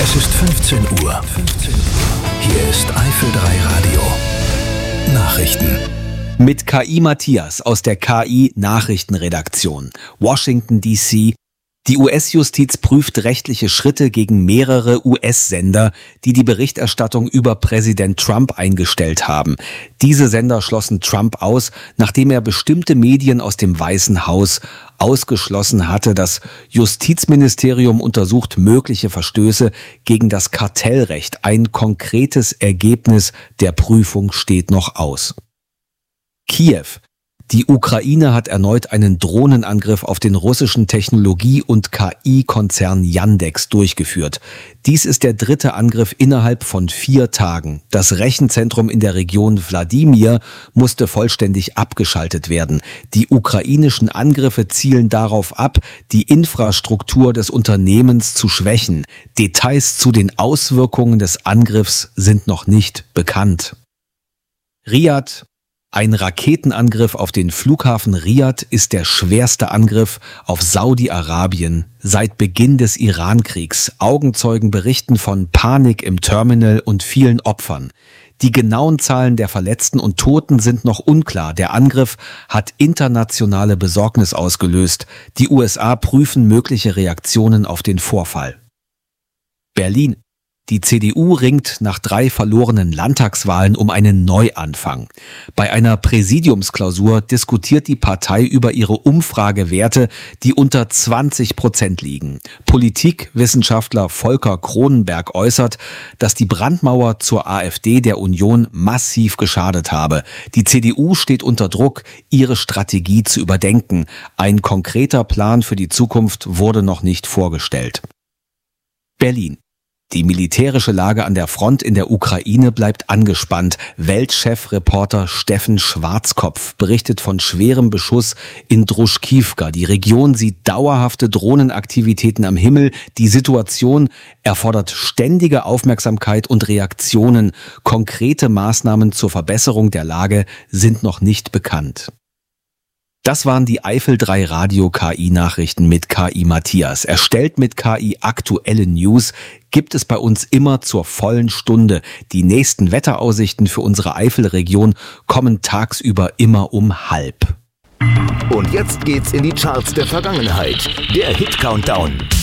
Es ist 15 Uhr. Hier ist Eifel 3 Radio. Nachrichten. Mit KI Matthias aus der KI Nachrichtenredaktion. Washington DC. Die US-Justiz prüft rechtliche Schritte gegen mehrere US-Sender, die die Berichterstattung über Präsident Trump eingestellt haben. Diese Sender schlossen Trump aus, nachdem er bestimmte Medien aus dem Weißen Haus ausgeschlossen hatte. Das Justizministerium untersucht mögliche Verstöße gegen das Kartellrecht. Ein konkretes Ergebnis der Prüfung steht noch aus. Kiew. Die Ukraine hat erneut einen Drohnenangriff auf den russischen Technologie- und KI-Konzern Yandex durchgeführt. Dies ist der dritte Angriff innerhalb von 4 Tagen. Das Rechenzentrum in der Region Wladimir musste vollständig abgeschaltet werden. Die ukrainischen Angriffe zielen darauf ab, die Infrastruktur des Unternehmens zu schwächen. Details zu den Auswirkungen des Angriffs sind noch nicht bekannt. Riad. Ein Raketenangriff auf den Flughafen Riad ist der schwerste Angriff auf Saudi-Arabien seit Beginn des Iran-Kriegs. Augenzeugen berichten von Panik im Terminal und vielen Opfern. Die genauen Zahlen der Verletzten und Toten sind noch unklar. Der Angriff hat internationale Besorgnis ausgelöst. Die USA prüfen mögliche Reaktionen auf den Vorfall. Berlin. Die CDU ringt nach 3 verlorenen Landtagswahlen um einen Neuanfang. Bei einer Präsidiumsklausur diskutiert die Partei über ihre Umfragewerte, die unter 20% liegen. Politikwissenschaftler Volker Kronenberg äußert, dass die Brandmauer zur AfD der Union massiv geschadet habe. Die CDU steht unter Druck, ihre Strategie zu überdenken. Ein konkreter Plan für die Zukunft wurde noch nicht vorgestellt. Berlin. Die militärische Lage an der Front in der Ukraine bleibt angespannt. Weltchefreporter Steffen Schwarzkopf berichtet von schwerem Beschuss in Druschkiwka. Die Region sieht dauerhafte Drohnenaktivitäten am Himmel. Die Situation erfordert ständige Aufmerksamkeit und Reaktionen. Konkrete Maßnahmen zur Verbesserung der Lage sind noch nicht bekannt. Das waren die Eifel 3 Radio KI Nachrichten mit KI Matthias. Erstellt mit KI aktuelle News gibt es bei uns immer zur vollen Stunde. Die nächsten Wetteraussichten für unsere Eifelregion kommen tagsüber immer um 12:30. Und jetzt geht's in die Charts der Vergangenheit. Der Hit-Countdown.